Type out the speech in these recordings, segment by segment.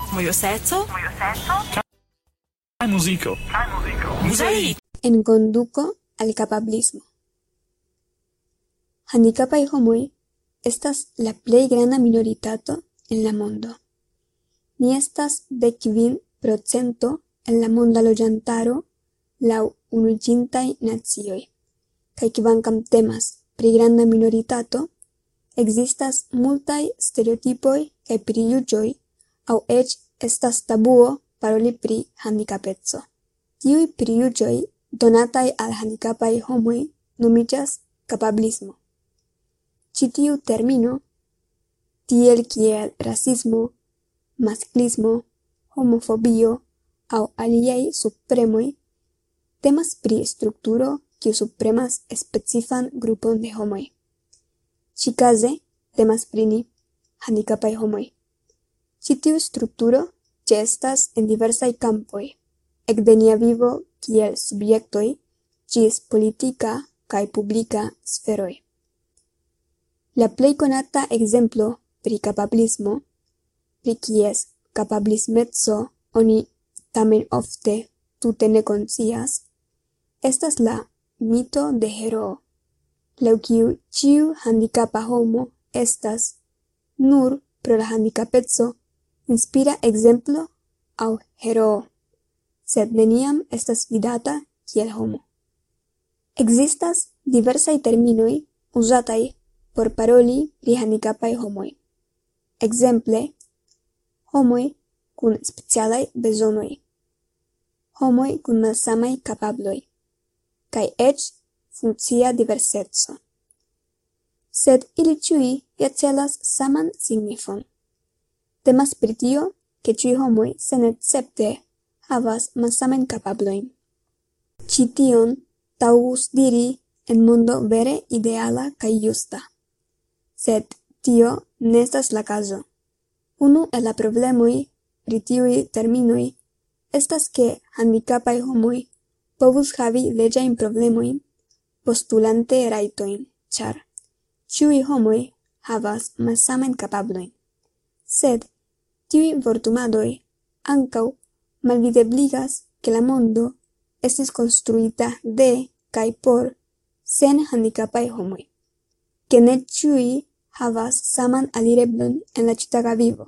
Mojoseco. Kaj muziko. Muzei. Enkonduko al kapablismo. Handikapaj homoj estas la plej granda minoritato en la mondo. Ni estas 15% en la monda loĝantaro laŭ Unuiĝintaj Nacioj. Kaj kvankam temas pri granda minoritato, ekzistas multaj stereotipoj kaj prijuĝoj aŭ eĉ estas tabuo paroli pri handikapeco. Tiuj prijuĝoj donataj al handikapaj homoj nomiĝas kapablismo. Ĉi tiu termino, tiel kiel rasismo, masklismo, homofobio aŭ aliaj subpremoj, temas pri strukturo kiu subpremas specifan grupon de homoj. Ĉikaze temas pri ni, handikapaj homoj. Ĉi tiu strukturo ĉeestas en diversaj kampoj, ekde nia vivo kiel subjektoj ĝis politika kaj publika sferoj. La plej konata ekzemplo pri kapablismo, pri kies kapablismeco oni tamen ofte tute ne konscias, estas la mito de heroo, laŭ kiu ĉiu handikapa homo estas, nur pro la handikapeco, inspira ekzemplo aŭ heroo, sed neniam estas vidata kiel homo. Ekzistas diversaj terminoj uzataj por paroli pri handikapaj homoj. Ekzemple, homoj kun specialaj bezonoj, homoj kun malsamaj kapabloj, kaj eĉ funkcia diverseco. Sed ili ĉiuj ja celas saman signifon. Temas pri tio, ke ĉiuj homoj senescepte havas malsamajn kapablojn. Ĉi tion taŭgus diri en mondo vere ideala kaj justa. Sed tio ne estas la kazo. Unu el la problemoj pri tiuj terminoj estas ke handikapaj homoj povus havi leĝajn problemojn postulante rajtojn, ĉar ĉiuj homoj havas malsamajn kapablojn. Sed tiuj vortumadoj ankaŭ malvidebligas ke la mondo estis konstruita de kaj por sen handikapaj homoj, ke ne ĉiuj havas saman alireblon en la ĉiutaga vivo.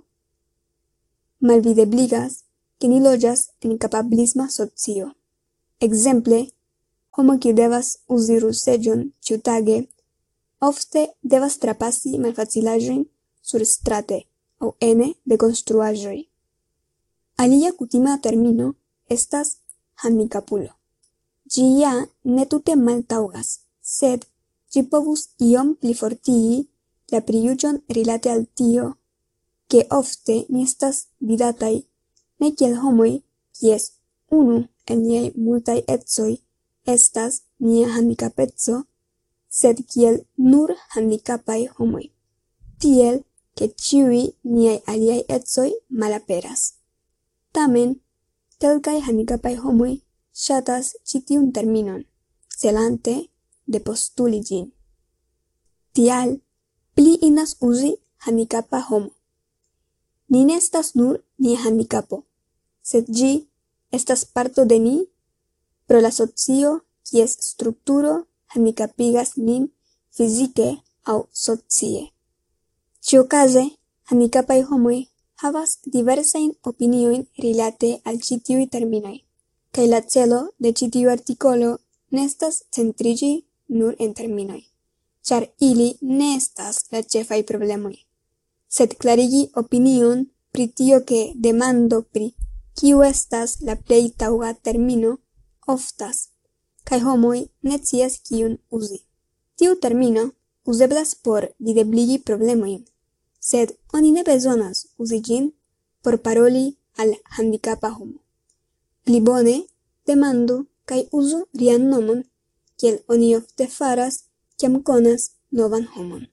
Malvidebligas ke ni loĝas en kapablisma socio. Ekzemple, homo kiu devas uzi ruseĝon ĉiutage ofte devas trapasi malfacilaĵojn surstrate aŭ ene de konstruaĵoj. Alia kutima termino estas handikapulo. Ĝi ja ne tute maltaŭgas, sed ĝi povus iom plifortigi la prijuĝon rilate al tio, ke ofte ni estas vidataj ne kiel homoj kies unu el niaj multaj ecoj estas nia handikapeco, sed kiel nur handikapaj homoj, tiel ke ĉiuj niaj aliaj ecoj malaperas. Tamen, kelkaj handikapaj homoj ŝatas ĉi tiun terminon, celante de postuli ĝin. Tial, pli indas uzi handikapa homo. Ni ne estas nur nia handikapo, sed ĝi estas parto de ni pro la socio kies strukturo handikapigas nin fizike aŭ socie. Ĉiuokaze, handikapaj homoj havas diversajn opiniojn rilate al ĉi tiuj terminoj, kaj la celo de ĉi tiu artikolo ne estas centriĝi nur en terminoj, ĉar ili ne estas la ĉefaj problemoj, sed klarigi opinion pri tio ke demando pri kiu estas la plej taŭga termino oftas, kaj homoj ne scias kiun uzi. Tiu termino uzeblas por videbligi problemojn, sed oni ne bezonas uzi ĝin por paroli al handikapa homo. Pli bone demandu kaj uzu rian nomon, kiel oni ofte faras kiam konas novan homon.